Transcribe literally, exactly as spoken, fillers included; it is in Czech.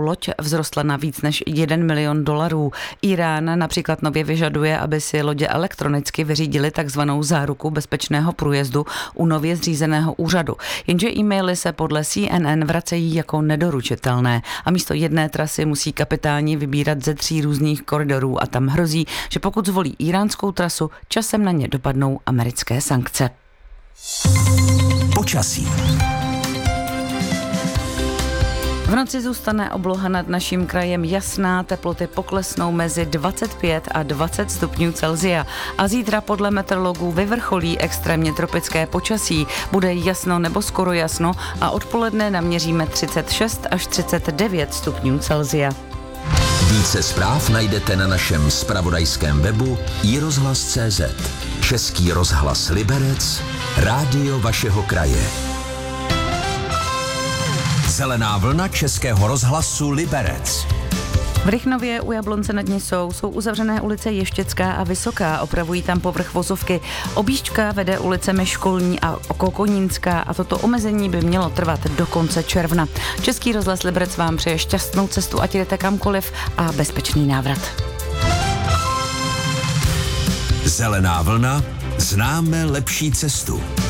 loď vzrostla na víc než jeden milion dolarů. Irán například nově vyžaduje, aby si lodě elektronicky vyřídili takzvanou záruku bezpečného průjezdu u nově zřízeného úřadu. Jenže e-maily se podle C N N vracejí jako nedoručitelné a místo jedné trasy musí kapitáni vybírat ze tří různých koridorů a tam hrozí, že pokud zvolí iránskou trasu, časem na ně dopadnou americké sankce. Počasí. V noci zůstane obloha nad naším krajem jasná, teploty poklesnou mezi dvacet pět a dvacet stupňů Celsia. A zítra podle meteorologů vyvrcholí extrémně tropické počasí. Bude jasno nebo skoro jasno a odpoledne naměříme třicet šest až třicet devět stupňů Celsia. Více zpráv najdete na našem zpravodajském webu i rozhlas tečka cé zet. Český rozhlas Liberec, rádio vašeho kraje. Zelená vlna Českého rozhlasu Liberec. V Rychnově u Jablonce nad Nisou jsou uzavřené ulice Ještěcká a Vysoká, opravují tam povrch vozovky. Objížďka vede ulicemi Školní a Kokonínská a toto omezení by mělo trvat do konce června. Český rozhlas Liberec vám přeje šťastnou cestu, ať jdete kamkoliv a bezpečný návrat. Zelená vlna, známe lepší cestu.